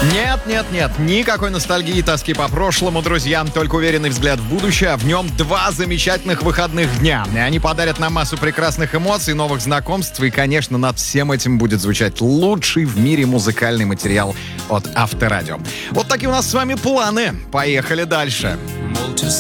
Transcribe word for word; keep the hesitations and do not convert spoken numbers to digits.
Нет, нет, нет, никакой ностальгии и тоски по прошлому, друзья. Только уверенный взгляд в будущее, а в нем два замечательных выходных дня. И они подарят нам массу прекрасных эмоций, новых знакомств. И, конечно, над всем этим будет звучать лучший в мире музыкальный материал от Авторадио. Вот такие у нас с вами планы. Поехали дальше.